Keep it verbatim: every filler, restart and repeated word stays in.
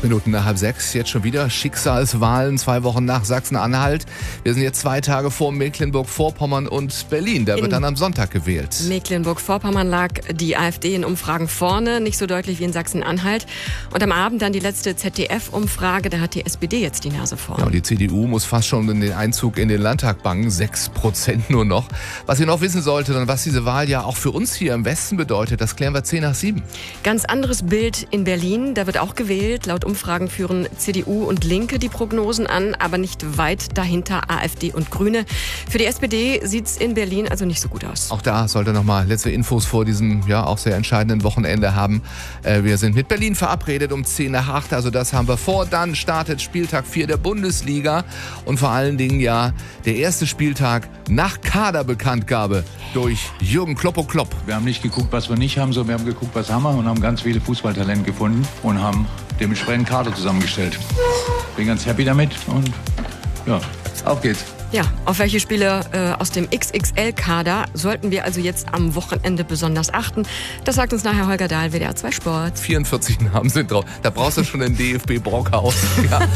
Minuten nach halb sechs, jetzt schon wieder Schicksalswahlen, zwei Wochen nach Sachsen-Anhalt. Wir sind jetzt zwei Tage vor Mecklenburg-Vorpommern und Berlin. Da wird dann am Sonntag gewählt. Mecklenburg-Vorpommern lag die AfD in Umfragen vorne, nicht so deutlich wie in Sachsen-Anhalt. Und am Abend dann die letzte Z D F-Umfrage, da hat die S P D jetzt die Nase vorn. Ja, und die C D U muss fast schon den Einzug in den Landtag bangen, sechs Prozent nur noch. Was ihr noch wissen solltet und was diese Wahl ja auch für uns hier im Westen bedeutet, das klären wir zehn nach sieben. Ganz anderes Bild in Berlin, da wird auch gewählt. Laut Umfragen führen C D U und Linke die Prognosen an, aber nicht weit dahinter AfD und Grüne. Für die S P D sieht's in Berlin also nicht so gut aus. Auch da sollte noch mal letzte Infos vor diesem ja auch sehr entscheidenden Wochenende haben. Äh, wir sind mit Berlin verabredet um zehn nach acht, also das haben wir vor. Dann startet Spieltag vier der Bundesliga und vor allen Dingen ja der erste Spieltag nach Kaderbekanntgabe durch Jürgen Kloppo-Klopp. Wir haben nicht geguckt, was wir nicht haben, sondern wir haben geguckt, was haben wir und haben ganz viele Fußballtalente gefunden und haben dementsprechend Kader zusammengestellt. Bin ganz happy damit und ja, auf geht's. Ja, auf welche Spieler äh, aus dem X X L-Kader sollten wir also jetzt am Wochenende besonders achten? Das sagt uns nachher Holger Dahl, W D R zwei Sport. vierundvierzig Namen sind drauf. Da brauchst du schon einen D F B-Brockhaus. Ja.